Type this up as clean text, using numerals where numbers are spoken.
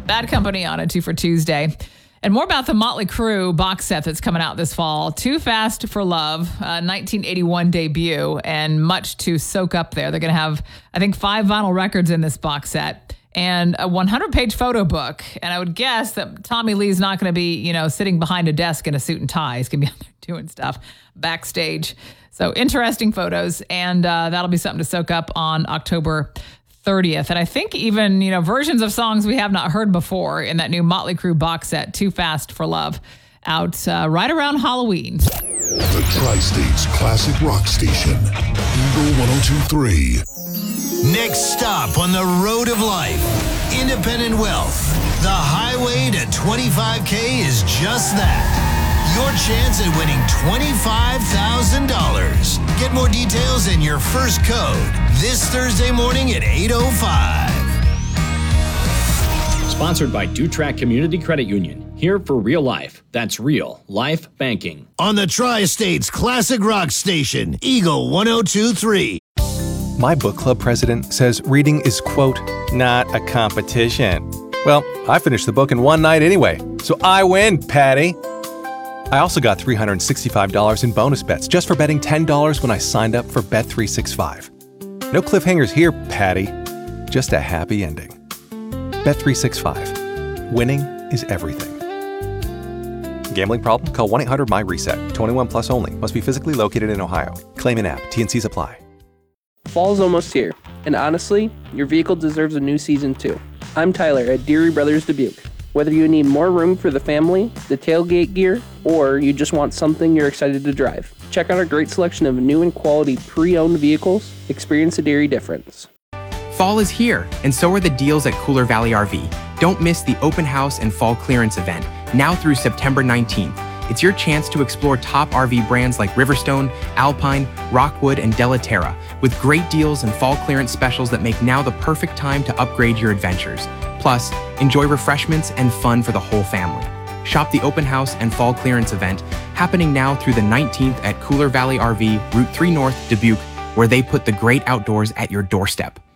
Bad Company on a 2 for Tuesday. And more about the Motley Crue box set that's coming out this fall. Too Fast for Love, 1981 debut, and much to soak up there. They're going to have, I think, 5 vinyl records in this box set and a 100-page photo book. And I would guess that Tommy Lee's not going to be, sitting behind a desk in a suit and tie. He's going to be out there doing stuff backstage. So interesting photos, and that'll be something to soak up on October 30th. And I think even, versions of songs we have not heard before in that new Motley Crue box set, Too Fast for Love, out right around Halloween. The Tri-State's classic rock station, Eagle 102.3. Next stop on the road of life, independent wealth. The highway to $25K is just that. Your chance at winning $25,000. Get more details in your first code this Thursday morning at 8:05. Sponsored by DuTrack Community Credit Union. Here for real life. That's real life banking. On the Tri-State's classic rock station, Eagle 102.3. My book club president says reading is, quote, not a competition. Well, I finished the book in one night anyway, so I win, Patty. I also got $365 in bonus bets just for betting $10 when I signed up for Bet365. No cliffhangers here, Patty. Just a happy ending. Bet365. Winning is everything. Gambling problem? Call 1-800-MY-RESET. 21 plus only. Must be physically located in Ohio. Claim in app. T&Cs apply. Fall's almost here, and honestly, your vehicle deserves a new season too. I'm Tyler at Deary Brothers Dubuque. Whether you need more room for the family, the tailgate gear, or you just want something you're excited to drive, check out our great selection of new and quality pre-owned vehicles. Experience a Deary difference. Fall is here, and so are the deals at Cooler Valley RV. Don't miss the open house and fall clearance event, now through September 19th. It's your chance to explore top RV brands like Riverstone, Alpine, Rockwood, and Delaterra, with great deals and fall clearance specials that make now the perfect time to upgrade your adventures. Plus, enjoy refreshments and fun for the whole family. Shop the open house and fall clearance event happening now through the 19th at Cooler Valley RV, Route 3 North, Dubuque, where they put the great outdoors at your doorstep.